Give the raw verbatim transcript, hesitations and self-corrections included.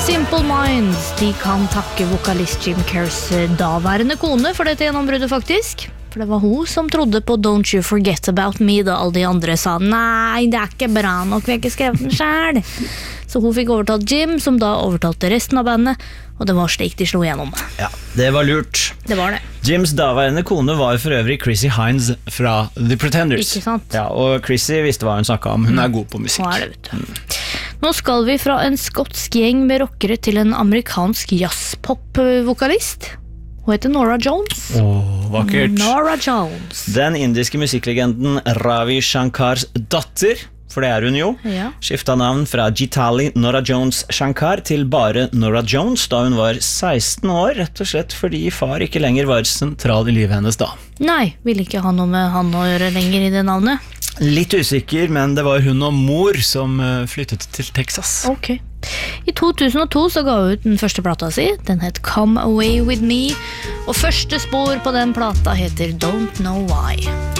Simple Minds, de kan takke vokalist Jim Kerrs daværende kone for dette gjennombruddet faktisk. For det var hun som trodde på Don't You Forget About Me da alle de andre sa nei, det er ikke bra nok, vi har ikke skrevet den selv. Så hun fikk overtalt Jim, som da overtalte resten av bandet, og det var slik de slo igjennom. Ja, det var lurt. Det var det. Jims daværende kone var for øvrig Chrissy Hines fra The Pretenders. Ikke sant? Ja, og Chrissy visste hva hun snakket om. Hun mm. er god på musikk. Nå er det, vet du. Nå skal vi fra en skotsk gjeng med rockere til en amerikansk jazz-pop-vokalist. Hun heter Nora Jones. Åh, vakkert. Nora Jones. Den indiske musikklegenden Ravi Shankars datter, for det er hun jo, ja. skiftet navn fra Gitali Nora Jones Shankar til bare Nora Jones da hun var seksten år, rett og slett fordi far ikke lenger var sentral i livet hennes da. Nei, ville ikke ha noe med han å gjøre lenger i det navnet. Litt usikker, men det var hun og mor som flyttet til Texas. Ok. I to tusen og to så ga hun ut den første plata si. Den het Come Away With Me, og første spor på den plata heter Don't Know Why.